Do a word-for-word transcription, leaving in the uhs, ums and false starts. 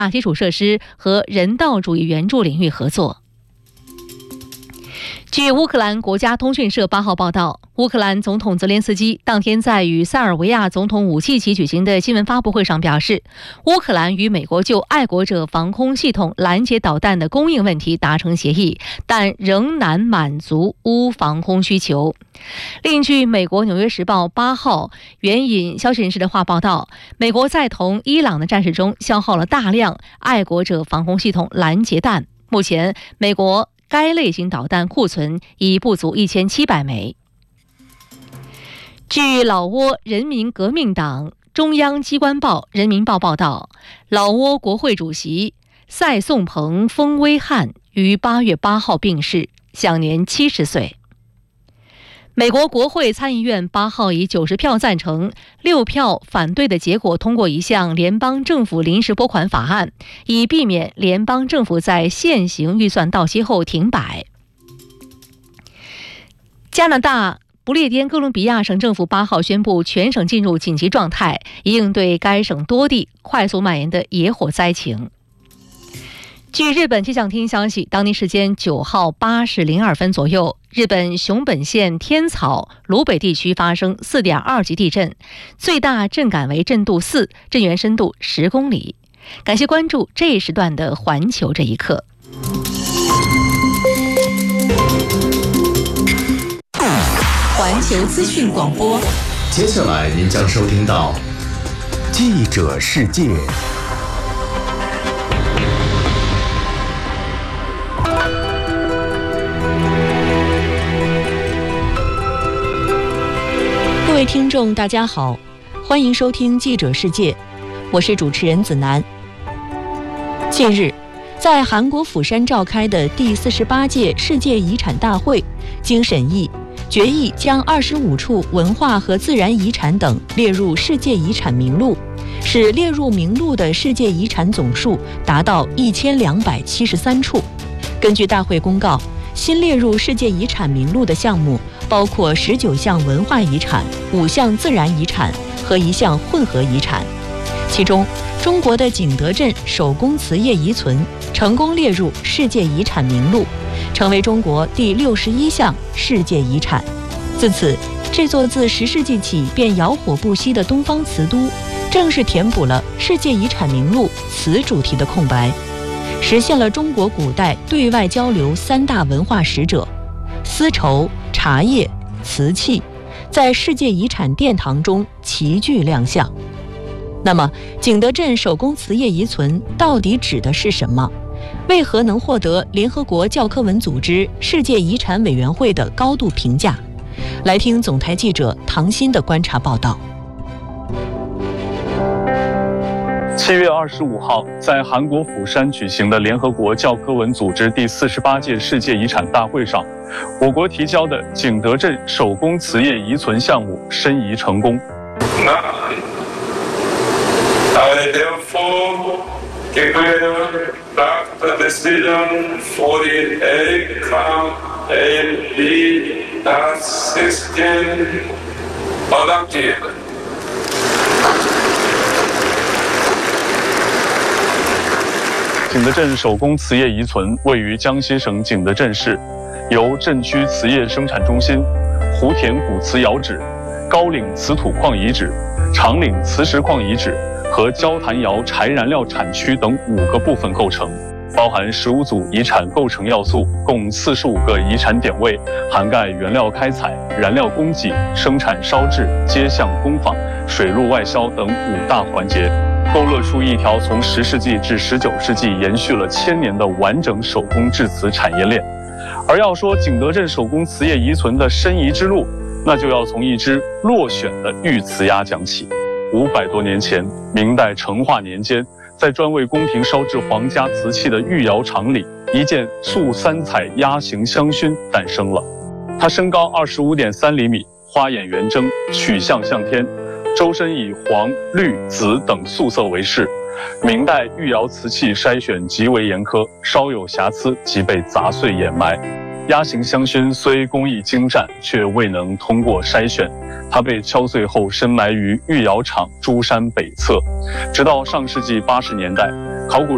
基础设施和人道主义援助领域合作。据乌克兰国家通讯社八号报道，乌克兰总统泽连斯基当天在与塞尔维亚总统武契奇举行的新闻发布会上表示，乌克兰与美国就爱国者防空系统拦截导弹的供应问题达成协议，但仍难满足乌防空需求。另据美国《纽约时报》八号援引消息人士的话报道，美国在同伊朗的战事中消耗了大量爱国者防空系统拦截弹，目前美国该类型导弹库存已不足一千七百枚。据老挝人民革命党中央机关报《人民报》报道，老挝国会主席赛颂蓬丰威汉于八月八号病逝，享年七十岁。美国国会参议院八号以九十票赞成、六票反对的结果通过一项联邦政府临时拨款法案，以避免联邦政府在现行预算到期后停摆。加拿大不列颠哥伦比亚省政府八号宣布全省进入紧急状态，以应对该省多地快速蔓延的野火灾情。据日本气象厅消息，当地时间九号八时零二分左右，日本熊本县天草鲁北地区发生 四点二 级地震，最大震感为震度四，震源深度十公里。感谢关注这一时段的环球这一刻。环球资讯广播， 接下来您将收听到记者世界。 各位听众大家好，欢迎收听记者世界，我是主持人子楠。近日在韩国釜山召开的第四十八届世界遗产大会经审议决议，将二十五处文化和自然遗产等列入世界遗产名录，使列入名录的世界遗产总数达到一千两百七十三处。根据大会公告，新列入世界遗产名录的项目包括十九项文化遗产、五项自然遗产和一项混合遗产。其中，中国的景德镇手工瓷业遗存成功列入世界遗产名录，成为中国第六十一项世界遗产。自此，这座自十世纪起便摇火不息的东方瓷都，正式填补了世界遗产名录瓷主题的空白，实现了中国古代对外交流三大文化使者丝绸、茶叶、瓷器在世界遗产殿堂中齐聚亮相。那么，景德镇手工瓷业遗存到底指的是什么？为何能获得联合国教科文组织世界遗产委员会的高度评价？来听总台记者唐鑫的观察报道。 七月二十五号，在韩国釜山举行的联合国教科文组织第四十八届世界遗产大会上，我国提交的景德镇手工瓷业遗存项目申遗成功。 I therefore declare that the decision forty-eight count A B sixteen adopted. 景德镇手工瓷业遗存位于江西省景德镇市，由镇区瓷业生产中心、湖田古瓷窑址、高岭瓷土矿遗址、长岭磁石矿遗址和焦坛窑柴燃料产区等五个部分构成，包含十五组遗产构成要素，共四十五个遗产点位，涵盖原料开采、燃料供给、生产烧制、接项工坊、水路外销等五大环节，勾勒出一条从十世纪至十九世纪延续了千年的完整手工制瓷产业链。而要说景德镇手工瓷业遗存的申遗之路，那就要从一只落选的玉瓷鸭讲起。五百多年前，明代成化年间，在专为宫廷烧制皇家瓷器的御窑厂里，一件素三彩鸭形香薰诞生了。它身高二十五点三厘米，花眼圆睁，曲项向天，周身以黄、绿、紫等素色为饰。明代御窑瓷器筛选极为严苛，稍有瑕疵即被砸碎掩埋。鸭形香薰虽工艺精湛，却未能通过筛选。它被敲碎后深埋于御窑厂珠山北侧。直到上世纪八十年代，考古